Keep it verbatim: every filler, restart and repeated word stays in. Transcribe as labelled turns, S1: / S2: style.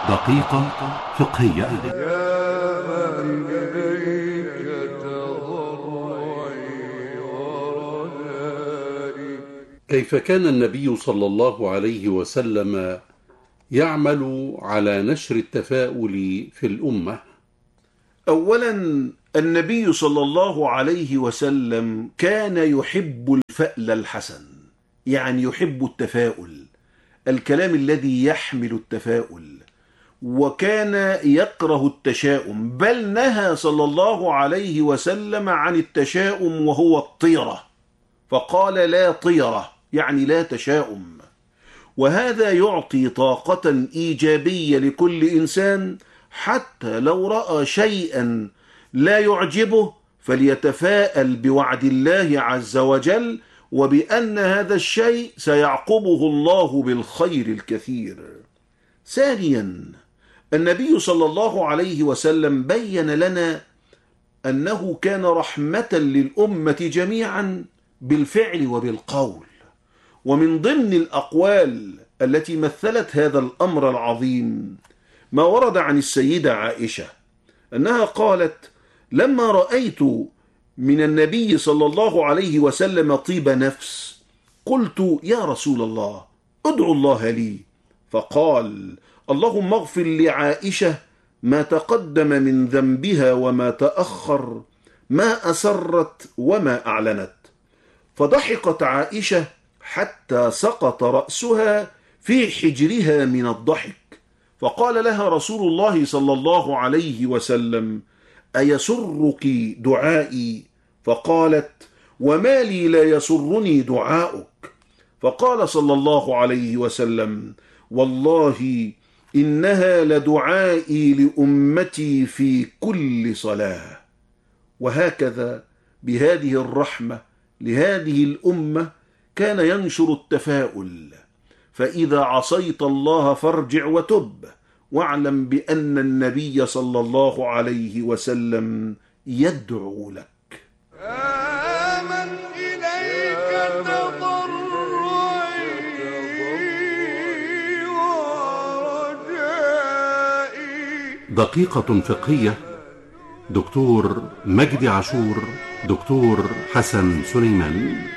S1: دقيقة فقهية.
S2: يا من إليك تضرعي ورجائي.
S1: كيف كان النبي صلى الله عليه وسلم يعمل على نشر التفاؤل في الأمة؟
S3: أولا، النبي صلى الله عليه وسلم كان يحب الفأل الحسن، يعني يحب التفاؤل، الكلام الذي يحمل التفاؤل، وكان يكره التشاؤم، بل نهى صلى الله عليه وسلم عن التشاؤم وهو الطيرة، فقال لا طيرة يعني لا تشاؤم. وهذا يعطي طاقة إيجابية لكل إنسان، حتى لو رأى شيئا لا يعجبه فليتفاءل بوعد الله عز وجل، وبأن هذا الشيء سيعقبه الله بالخير الكثير. ثانيا، النبي صلى الله عليه وسلم بين لنا أنه كان رحمة للأمة جميعا بالفعل وبالقول. ومن ضمن الأقوال التي مثلت هذا الأمر العظيم ما ورد عن السيدة عائشة أنها قالت: لما رأيت من النبي صلى الله عليه وسلم طيب نفس قلت يا رسول الله ادعو الله لي، فقال: اللهم اغفر لعائشة ما تقدم من ذنبها وما تأخر، ما أسرت وما أعلنت. فضحكت عائشة حتى سقط رأسها في حجرها من الضحك، فقال لها رسول الله صلى الله عليه وسلم: أيسرك دعائي؟ فقالت: وما لي لا يسرني دعاؤك؟ فقال صلى الله عليه وسلم: والله إنها لدعائي لأمتي في كل صلاة. وهكذا بهذه الرحمة لهذه الأمة كان ينشر التفاؤل. فإذا عصيت الله فارجع وتب، واعلم بأن النبي صلى الله عليه وسلم يدعو لك.
S2: آمن إليك تضرعي ورجائي.
S1: دقيقة فقهية. دكتور مجدي عاشور، دكتور حسن سليمان.